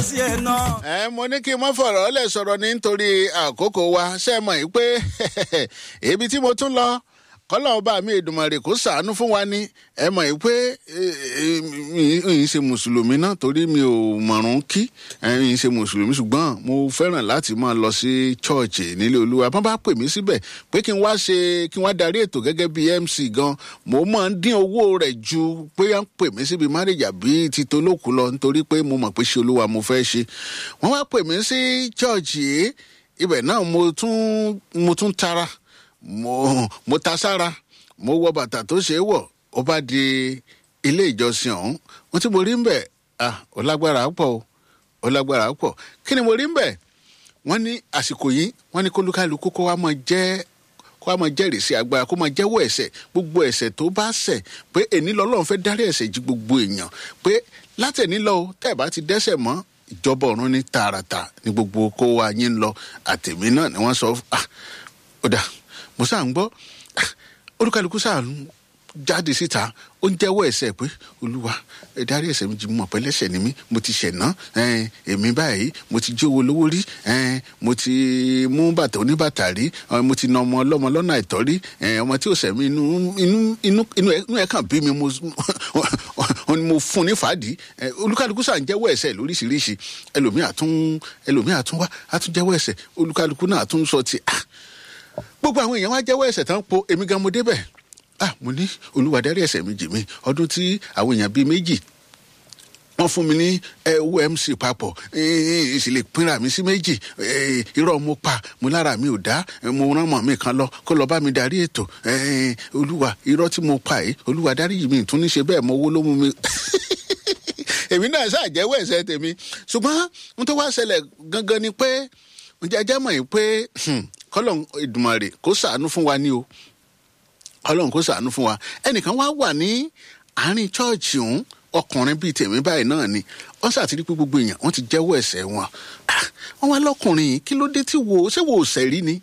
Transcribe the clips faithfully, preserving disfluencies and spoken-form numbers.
sí ẹ náà. ẹ mo ní kí n mọ fọ̀rọ̀ lẹ̀ sọ̀rọ̀ ní nítorí àkókò wa ṣe mọ̀ yìí pé ibi tí mo tún lọ kọ́lọ́ ọba mi Èdùmàrè kó ṣàánú fún wa ní ẹ mọ̀ yìí pé ìyìn ṣe mùsùlùmí náà torí mi ò mọ̀rún kí ìyìn ṣe mùsùlùmí ṣùgbọ́n mo fẹ́ràn láti máa lọ sí chọ́ọ̀chì nílé Olúwa bọ́n bá pè mí síbẹ̀ pé kí n wá ṣe kí n wá darí ètò gẹ́gẹ́ bí M C gan mo máa ń dín owó rẹ̀ ju pé à ń pè mí síbi márìjà bí ti tolókù lọ nítorí pé mo mọ̀ pé ṣe Olúwa mo fẹ́ ṣe wọ́n wá pè mí sí chọ́ọ̀chì ibẹ̀ náà mo tún mo tún tara mo mo ta sára mo wọ bàtà tó ṣe é wọ̀ ó bá di ilé ìjọsìn ọ̀hún wọn tí mo rí ń bẹ̀ ah ó lágbára pọ̀ o ó lágbára pọ̀ kí ni mo rí ń bẹ̀ wọ́n ní àsìkò yìí wọ́n ní kólúkálukú kó wá máa jẹ́ kó wá máa jẹ́rìí sí agbára kó máa jẹ́wọ́ ẹ̀ṣẹ̀ gbogbo ẹ̀ṣẹ̀ tó bá ṣẹ̀ pé èní lọ́lọ́run fẹ́ dárí ẹ̀ṣẹ̀ jí gbogbo èèyàn pé látẹ̀ní lọ o tẹ́ ẹ̀ bá ti dẹ́ṣẹ̀ mọ́ ìjọba ọ̀run ní tààràtà ní gbogbo kó wa yín lọ àtẹ̀mí náà ni wọ́n sọ ah ó dà mo sáà ń gbọ́ olúkálukú sáà ń jáde síta ó ń jẹ́wọ́ ẹ̀ṣẹ̀ pé olúwa ẹ dárí ẹ̀ṣẹ̀ mi jì mọ̀ pé ẹlẹ́ṣẹ̀ ni mí mo ti ṣẹ̀ ná èmi báyìí mo ti jówó lówó rí mo ti mú bàtà oníbàtà rí mo ti na ọmọ ọlọ́mọ lọ́nà àìtọ́ rí ọmọ tí ò ṣẹ̀ mí inú inú inú inú ẹ̀ kàn bí mi mo mo fún ní fàdí olúkálukú sáà ń jẹ́wọ́ ẹ̀ṣẹ̀ lóríṣiríṣi ẹlòmíà tún ẹlòmíà tún wá á tún jẹ́wọ́ ẹ̀ṣẹ̀ olúkálukú náà tún sọ ti ah gbogbo àwọn èèyàn wá jẹ́wọ́ ẹ̀ṣẹ̀ tán po èmi gan mo débẹ̀ ah mo ní olúwa dárí ẹ̀ṣẹ̀ mi jì mí ọdún tí àwọn èèyàn bíi méjì wọ́n fún mi ní owó M C papọ̀ ìsìlẹ̀ pínra mi sí méjì irọ́ mo pa mo lára mi ò dá mo rán mọ̀ mi kan lọ kó lọ bá mi darí ètò olúwa irọ́ tí mo pa yìí olúwa dárí yìí mi tún ní ṣe bẹ́ẹ̀ mo wó ló mú mi èmi náà ṣáà jẹ́wọ́ ẹ̀ṣẹ̀ tèmi ṣùgbọ́n ohun tó wá ṣẹlẹ̀ gangan ni pé ǹjẹ́ ajá mọ̀ yìí pé kọ́lọ́n Èdùmàrè kó ṣàánú fún wa ní o kọ́lọ́n kó ṣàánú fún wa ẹnìkan wá wà ní àárín chọ́ọ̀chì ọ̀hún ọkùnrin bíi tèmi báyìí náà ni wọ́n ṣàtìrí pé gbogbo èèyàn wọ́n ti jẹ́wọ́ ẹ̀ṣẹ̀ wọn wọ́n wá lọ́kùnrin yìí kí ló dé tí wo ṣé wo ṣẹ̀rí ni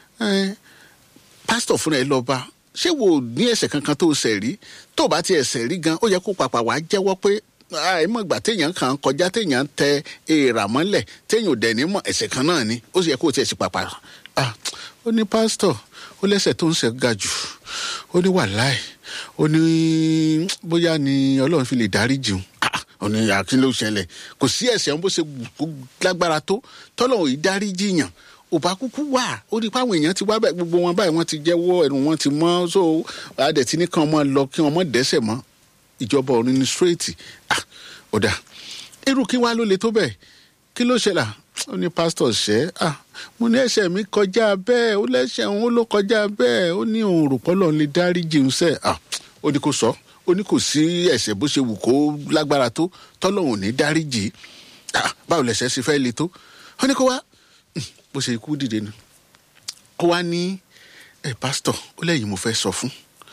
pásítọ̀ fúnra ẹ lọ bá ṣé wo ní ẹ̀ṣẹ̀ kankan tó ṣẹ̀rí tó bá ti ẹ̀ṣẹ̀ rí gan ó yẹ kó pàpà wá jẹ́wọ́ pé àìmọ̀ ìgbà téèyàn kan kọjá téèyàn tẹ èèrà mọ́lẹ̀ téèyàn ò dẹ̀ ní mọ̀ ẹ̀ṣẹ̀ kan náà ni ó sì yẹ kó tiẹ̀ sì pàpà ah ó ní pásítọ̀ ó lẹ́ṣẹ̀ tó ń ṣe ga jù ó ní wàláì ó ní bóyá ni ọlọ́run fi lè dárí jìun ah ó ní àkín ló ṣẹlẹ̀ kò sí ẹ̀ṣẹ̀ bó ṣe lágbára tó tọ́lọ́run yìí dárí jìyàn òbá kúkú wà ó ní pàwọn èèyàn ti wá bẹ́ẹ̀ gbogbo wọn báyìí wọ́n ti jẹ́wọ́ ẹnu wọn ti mọ́ so adẹ̀tí ní kàn mọ́ lọ kí wọ́n mọ́ dẹ́ṣẹ̀ mọ́ ìjọba ọ̀run ní straight ah ó dà irú kí wá ló le tó bẹ́ẹ̀ kí ló ṣẹlẹ̀ ó ní pásítọ̀ ṣẹ́ ah mo ní ẹ̀ṣẹ̀ mi kọjá bẹ́ẹ̀ ó lẹ́ṣẹ̀ òun ló kọjá bẹ́ẹ̀ ó ní òun rò pọ́lọ́ lè dárí jìun sẹ́ ah ó ní kó sọ ó ní kò sí ẹ̀ṣẹ̀ bó ṣe wù kó lágbára tó tọ́lọ́hùn ní dárí jì ah báwo lẹ̀ṣẹ̀ ṣe fẹ́ le tó ó ní kó wá bó ṣe ikú dìde ni kó wá ní ẹ pásítọ̀ ó lẹ́yìn mo fẹ́ sọ fún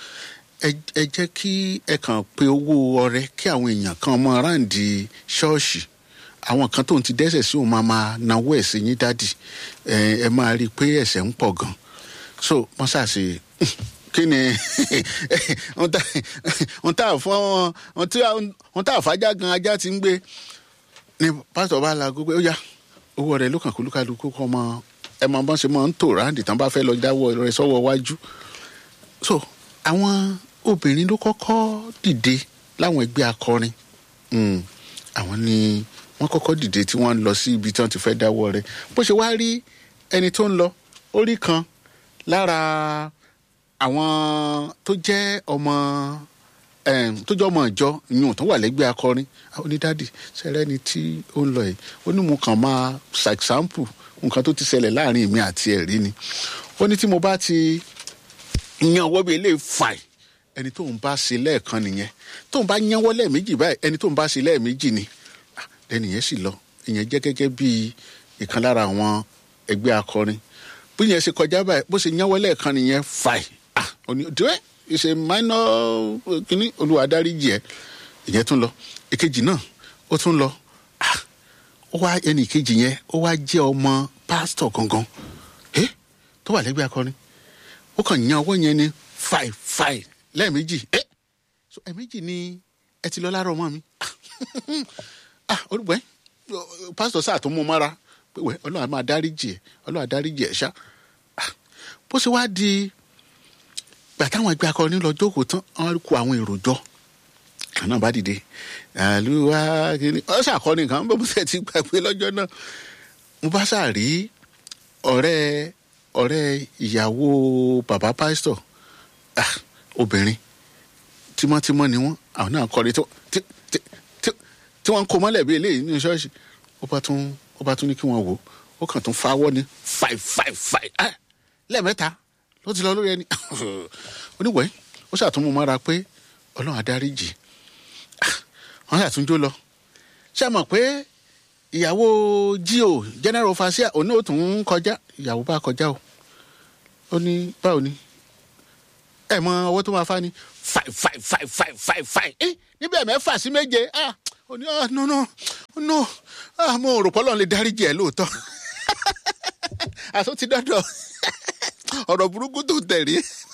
ẹ jẹ́ kí ẹ kàn pé owó ọrẹ kí àwọn èèyàn kan mọ aráàndì ṣọ́ọ̀ṣì àwọn kan tó ń ti dẹ́ṣẹ̀ sí òun máa máa nawó ẹ̀ sí yín dádì ẹ máa rí i pé ẹ̀ṣẹ̀ ń pọ̀ gan so wọ́n ṣàṣe kí ni wọ́n tà fún wọ́n tà fájá gan ajá ti ń gbé ni pásítọ̀ bá la gbogbo ó yá owó ọrẹ ló kàn kó lúkàlùkù kọ́ mọ ẹ mọ bọ́n ṣe máa ń tò ráǹdì tán bá fẹ́ lọ dáwọ́ rẹ sọ́wọ́ wájú so àwọn obìnrin ló kọ́kọ́ dìde láwọn ẹgbẹ́ akọrin àwọn ni wọ́n kọ́kọ́ dìde tí wọ́n lọ sí ibi tí wọ́n ti fẹ́ dáwọ́ rẹ̀ bó ṣe wá rí ẹni tó ń lọ orí kan lára àwọn tó jẹ́ ọmọ tó jẹ́ ọmọ ìjọ ìyún tó wà lẹ́gbẹ́ akọrin onídàdì ṣẹlẹ̀ ni tí ó ń lọ yìí ó ní mo kàn máa ṣàṣàmpù nǹkan tó ti ṣẹlẹ̀ láàrin èmi àti ẹ̀rí ni ó ní tí mo bá ti yan ọwọ́ bí eléyìí fàì ẹni tó ń bá ṣe lẹ́ẹ̀kan nìyẹn tó ń bá yanwọ́ lẹ́ẹ̀mejì báyìí ẹni tó ń bá ṣe lẹ́ẹ̀mejì ni ẹni yẹn sì lọ ìyẹn jẹ́ gẹ́gẹ́ bí ìkan lára àwọn ẹgbẹ́ akọrin bí yẹn ṣe kọjá báyìí bó ṣe yanwọ́ lẹ́ẹ̀kan nìyẹn fàì ah òní dúró ìṣe minor kínní Olúwa dáríjì ẹ ìyẹn tún lọ èkejì náà ó tún lọ ah ó wá ẹni ìkejì yẹn ó wá jẹ́ ọmọ pásítọ̀ gangan ẹ tó wà lẹ́gbẹ́ akọrin ó kàn yan ọwọ́ yẹn ní fàì fàì lẹ́ẹ̀mejì ẹ so ẹ̀mejì ni ẹ ti lọ lára ọmọ mi ah olùgbẹ́ pásítọ̀ sáà tó mú mọ́ra pé wẹ́ ọlọ́run á máa dáríjì ẹ̀ ọlọ́run á dáríjì ẹ̀ ṣá. bó ṣe wá di gbà táwọn ẹgbẹ́ akọrin lọ jókòó tán wọ́n kó àwọn èrò jọ àná bá dìde àlùwà kìíní ọ ṣàkọni nǹkan bó bó ṣe ti gbà pé lọ́jọ́ náà mo bá ṣàrí ọ̀rẹ́ ọ̀rẹ́ ìyàwó bàbá pásítọ̀ obìnrin tímọ́tímọ́ ni wọ́n àwọn náà kọrin tí wọ́n ń kó mọ́lẹ̀ bí eléyìí ní ṣọ́ọ̀ṣì ó bá tún ó bá tún ní kí wọ́n wò ó kàn tún fáwọ́ ní five five five lẹ́ẹ̀mẹ́ta ló ti lọ lórí ẹni oníwẹ̀ ó ṣàtúnmú mọ́ra pé ọlọ́run adáríjì wọ́n ṣàtúnjó lọ ṣé mọ̀ pé ìyàwó gio general overseer òun náà tún ń kọjá ìyàwó bá kọjá o ó ní báwo ni ẹ mọ owó tó máa fá ni five five five five five five ẹ níbẹ̀ mẹ́fà sí méje ah ó ní ah no no no ah mo rò pọ́lọ́n lè dáríjì ẹ̀ lóòótọ́ àtúntí dọ́dọ̀ ọ̀rọ̀ burúkú tó tẹ̀lé